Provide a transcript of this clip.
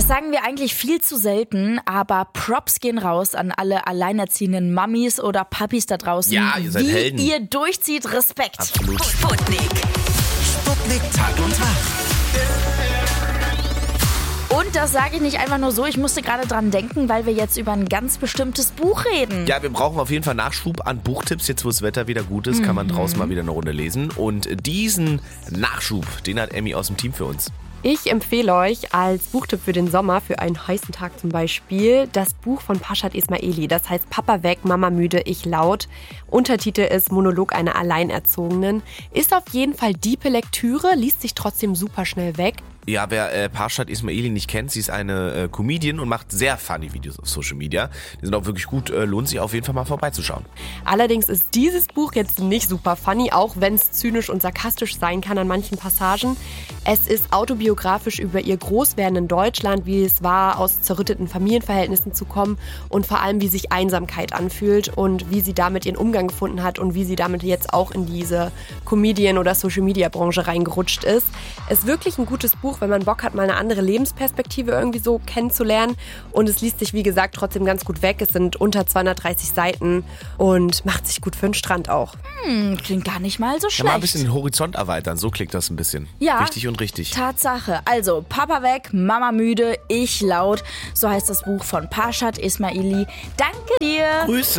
sagen wir eigentlich viel zu selten, aber Props gehen raus an alle alleinerziehenden Mammis oder Papis da draußen. Ja, ihr seid Helden. Wie ihr durchzieht, Respekt. Absolut. Sputnik Tag und Tag. Und das sage ich nicht einfach nur so, ich musste gerade dran denken, weil wir jetzt über ein ganz bestimmtes Buch reden. Ja, wir brauchen auf jeden Fall Nachschub an Buchtipps. Jetzt, wo das Wetter wieder gut ist, kann man draußen mal wieder eine Runde lesen. Und diesen Nachschub, den hat Emmy aus dem Team für uns. Ich empfehle euch als Buchtipp für den Sommer, für einen heißen Tag zum Beispiel, das Buch von Pashat Ismaili. Das heißt Papa weg, Mama müde, ich laut. Untertitel ist Monolog einer Alleinerzogenen. Ist auf jeden Fall diepe Lektüre, liest sich trotzdem super schnell weg. Ja, wer Pashat Ismaili nicht kennt, sie ist eine Comedian und macht sehr funny Videos auf Social Media. Die sind auch wirklich gut, lohnt sich auf jeden Fall mal vorbeizuschauen. Allerdings ist dieses Buch jetzt nicht super funny, auch wenn es zynisch und sarkastisch sein kann an manchen Passagen. Es ist autobiografisch über ihr Großwerden in Deutschland, wie es war, aus zerrütteten Familienverhältnissen zu kommen und vor allem, wie sich Einsamkeit anfühlt und wie sie damit ihren Umgang gefunden hat und wie sie damit jetzt auch in diese Comedian- oder Social-Media-Branche reingerutscht ist. Es ist wirklich ein gutes Buch, wenn man Bock hat, mal eine andere Lebensperspektive irgendwie so kennenzulernen. Und es liest sich, wie gesagt, trotzdem ganz gut weg. Es sind unter 230 Seiten und macht sich gut für den Strand auch. Klingt gar nicht mal so Ja, schlecht. mal ein bisschen den Horizont erweitern, so klingt das ein bisschen. Ja. Wichtig und richtig. Tatsache. Also, Papa weg, Mama müde, ich laut. So heißt das Buch von Pashat Ismaili. Danke dir. Grüße.